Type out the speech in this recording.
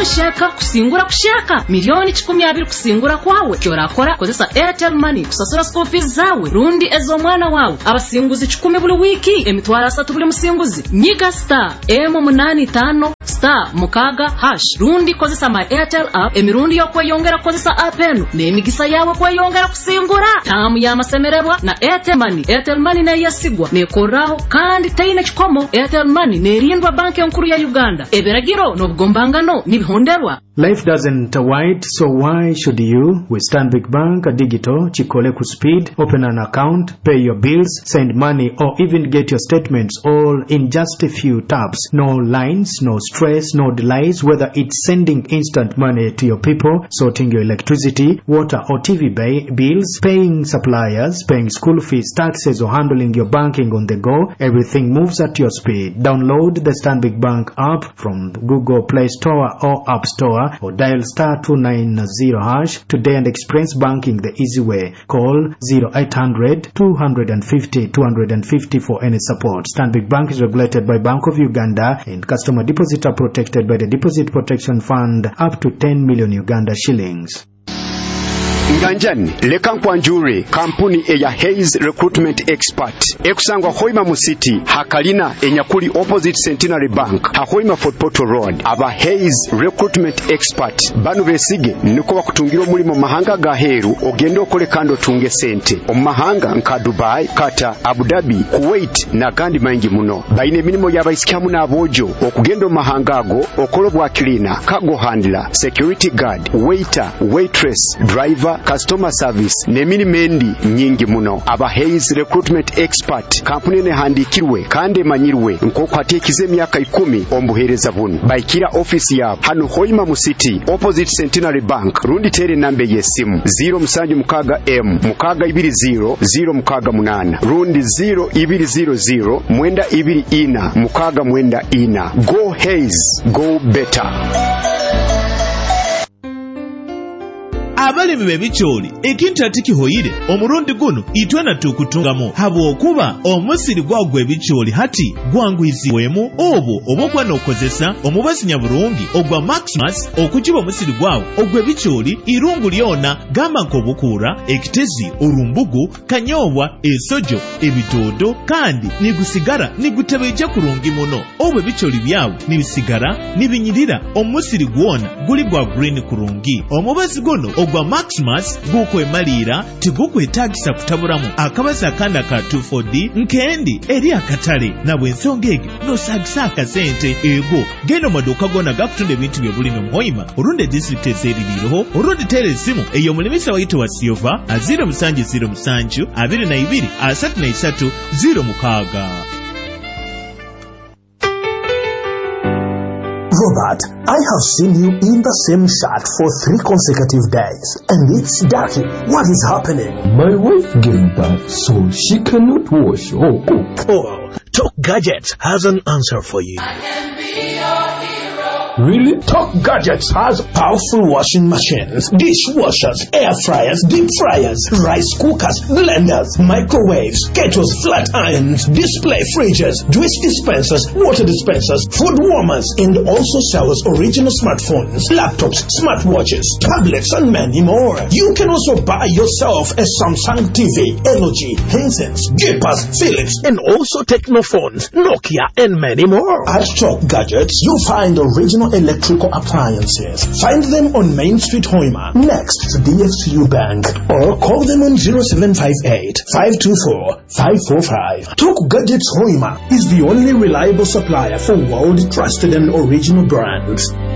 shaka kusingura kushaka milioni 12 kusingura kwawe kyorakora kozesa Airtel Money kusasura school fees zawe rundi ezo mwana wawe abasinguzi 10 buli wiki emitwara 3 buli musinguzi nyiga star M85 star mukaga hash rundi kozesa my Airtel app emirundi yo kweyongera kozesa app eno nemigisa yawe kweyongera kusingura tamu ya masemererwa na Airtel Money. Airtel Money na yasigwa nekoraho kandi tayina chikomo. Airtel Money nerindwa banki nkuru ya Uganda eberagiro n'obugombangano nibihonderwa. Life doesn't wait, so why should you? With Stanbic Bank Digital, chikole ku speed, open an account, pay your bills, send money, or even get your statements all in just a few taps. No lines, no stress, no delays, whether it's sending instant money to your people, sorting your electricity, water or TV bills, paying suppliers, paying school fees, taxes, or handling your banking on the go. Everything moves at your speed. Download the Stanbic Bank app from Google Play Store or App Store, or dial star 290 hash today and experience banking the easy way. Call 0800 250 250 for any support. Stanbic Bank is regulated by Bank of Uganda, and customer deposits are protected by the Deposit Protection Fund up to 10 million Uganda shillings. Nganjani leka nkwanjure kampuni eya Hayes Recruitment Expert ekusangwa Hoima mu city hakalina enyakuli opposite Centenary Bank Hoima Fort Portal Road. Aba Hayes Recruitment Expert banu besige niko bakutungira omulimo mahanga ga heru ogenda okole kando tunge sente omahanga nka Dubai, Qatar, Abu Dhabi, Kuwait na kandi mangi muno. Baine emirimo y'abaisikamu n'abojo okugenda omahanga ago okolobwa cleaner, cargo handler, security guard, waiter, waitress, driver, customer service nemini mendi nyingi muno. Aba Hayes Recruitment Expert kampuni ne handikirwe kandi manyirwe nko kwatekize myaka 10 ombuhereza bunu baikira office yabo hano Hoima mu city opposite Centenary Bank. Rundi tere nambe yesimu 0 mukaga M mukaga 20 0 mukaga 8 rundi 0200 mwenda 2 ina mukaga mwenda ina. Go Hayes, go better. Abalimi bebicholi ekintu atikihoyire omurundi guno itwena tukutungamu habo okuba omusiri gwagwe bicholi hati gwangwiziwemu obo obokwa nokozesa omubazi nyabulungi ogwa Maximus okujiba omusiri gwawo ogwe bicholi irungu lyona gamba nkobukura ekitezi urumbugu kanyobwa esojo ebitodo kandi nigusigara nigutebeje kurungi muno obwe bicholi byawo nibisigara nibinyirira omusiri gwona guli gwa green kurungi omubazi guno ogwa Maximus gukwe malira tigukwe tagisa kutaburamu akabaza akanda ka 24D nkendi eri akatale na bwensongege no sagisa akasente ego geno maduka gona gakutunde bintu bye bulimi Hoima urunde district ezeririho urunde tele simu eyo mulimisa wayito wa Silva 0707 22 33 0 mukaga. Robert, I have seen you in the same shirt for 3 consecutive days, and it's dirty. What is happening? My wife gave birth, so she cannot wash or cook. Oh, Talk Gadgets has an answer for you. I can be your hero. Really? Talk Gadgets has powerful washing machines, dishwashers, air fryers, deep fryers, rice cookers, blenders, microwaves, kettles, flat irons, display fridges, juice dispensers, water dispensers, food warmers, and also sells original smartphones, laptops, smartwatches, tablets, and many more. You can also buy yourself a Samsung TV, LG, Hisense, Jeepers, Philips, and also Technophones, Nokia, and many more. At Talk Gadgets, you'll find original electrical appliances. Find them on Main Street, Hoima, next to DFCU Bank, or call them on 0758 524 545. Talk Gadgets Hoima is the only reliable supplier for world-trusted and original brands.